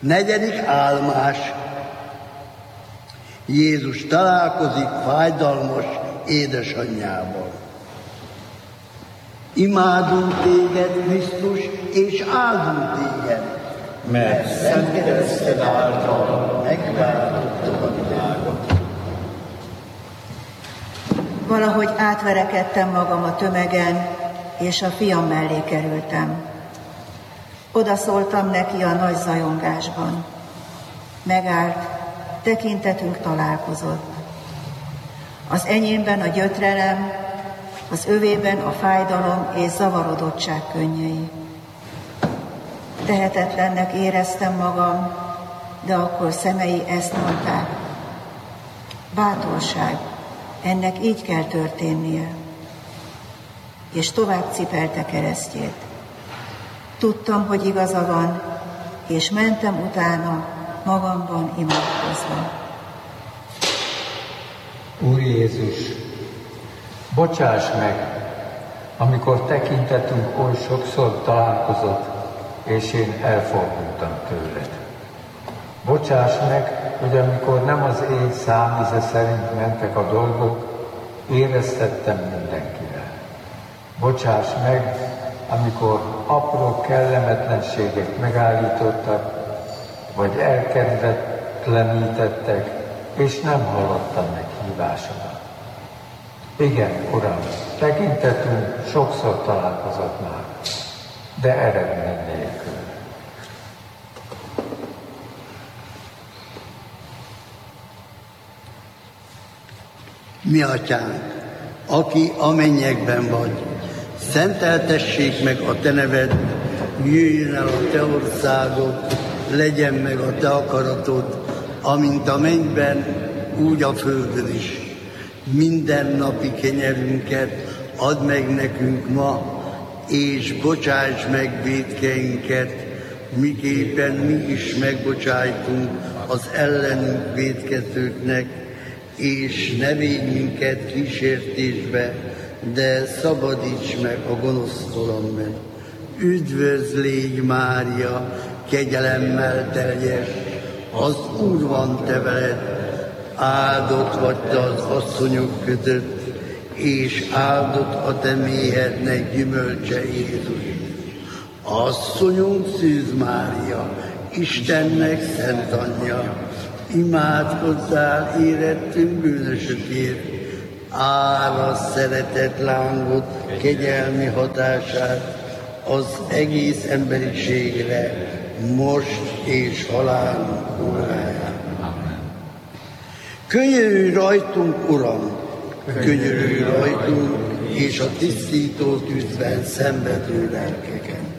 Negyedik álmás. Jézus találkozik fájdalmas édesanyjával. Imádunk téged, Krisztus, és áldunk téged, mert szent kereszted által megváltottad a világot. Valahogy átverekedtem magam a tömegen, és a fiam mellé kerültem. Oda szóltam neki a nagy zajongásban. Megállt, tekintetünk találkozott. Az enyémben a gyötrelem, az övében a fájdalom és zavarodottság könnyei. Tehetetlennek éreztem magam, de akkor szemei ezt mondták. Bátorság, ennek így kell történnie. És tovább cipelte keresztjét. Tudtam, hogy igaza van, és mentem utána, magamban imádkozva. Úr Jézus, bocsáss meg, amikor tekintetünk oly sokszor találkozott, és én elfordultam tőled. Bocsáss meg, hogy amikor nem az én számíze szerint mentek a dolgok, éreztettem mindenkivel. Bocsáss meg, amikor apró kellemetlenségek megállítottak, vagy elkerületlenítettek, és nem hallottam meg hívásodat. Igen, Uram, tekintetünk sokszor találkozott már, de eredmény nélkül. Mi atyánk, aki a mennyekben vagy, szenteltessék meg a te neved, jöjjön el a te országod, legyen meg a te akaratod, amint a mennyben, úgy a földön is. Minden napi kenyerünket add meg nekünk ma, és bocsáss meg vétkeinket, miképpen mi is megbocsájtunk az ellenünk vétkezőknek, és ne védj minket kísértésbe, de szabadíts meg a gonosztól, amen. Üdvözl légy, Mária, kegyelemmel teljes, az Úr van te veled, áldott vagy te az asszonyok között, és áldott a te méhednek gyümölcse Jézus. Asszonyunk Szűz Mária, Istennek szent anyja, imádkozzál érettünk bűnösökért, árasz szeretet lángot, kegyelmi hatását az egész emberiségre, most és halálunk óráján. Könyörülj rajtunk, Uram, könyörülj rajtunk, és a tisztító tűzben szenvedő lelkeken.